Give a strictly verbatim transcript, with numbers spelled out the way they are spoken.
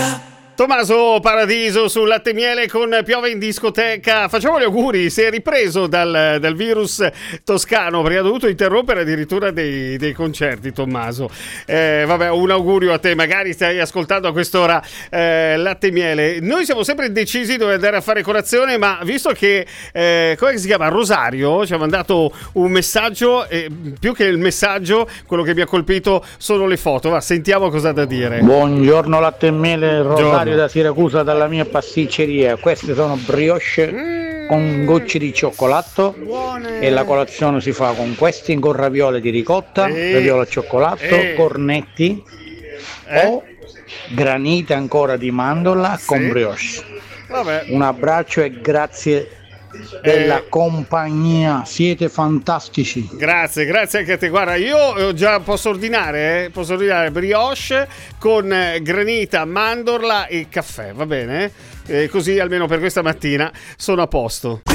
Tommaso Paradiso sul latte e miele con Piove in discoteca. Facciamo gli auguri, si è ripreso dal, dal virus toscano perché ha dovuto interrompere addirittura dei, dei concerti. Tommaso, eh, vabbè, un augurio a te, magari stai ascoltando a quest'ora eh, latte e miele. Noi siamo sempre indecisi dove andare a fare colazione, ma visto che eh, come si chiama, Rosario ci ha mandato un messaggio, eh, più che il messaggio quello che mi ha colpito sono le foto. Va, sentiamo cosa ha da dire. Buongiorno latte e miele, Rosario Buongiorno. da Siracusa, dalla mia pasticceria. Queste sono brioche mm. con gocce di cioccolato. Buone. E la colazione si fa con questi con raviole di ricotta, e... raviole al cioccolato, e... cornetti eh? o granite ancora di mandorla sì. con brioche. Vabbè. Un abbraccio e grazie della eh, compagnia, siete fantastici. Grazie, grazie anche a te. Guarda, io già posso ordinare, eh? posso ordinare brioche con eh, granita, mandorla e caffè, va bene? Eh, così almeno per questa mattina sono a posto.